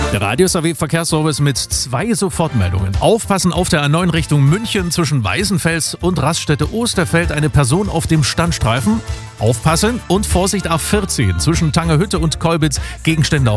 Der Radius AW Verkehrsservice mit 2 Sofortmeldungen. Aufpassen auf der A9 Richtung München zwischen Weißenfels und Raststätte Osterfeld, eine Person auf dem Standstreifen. Aufpassen und Vorsicht A14 zwischen Tangerhütte und Kolbitz, Gegenstände auf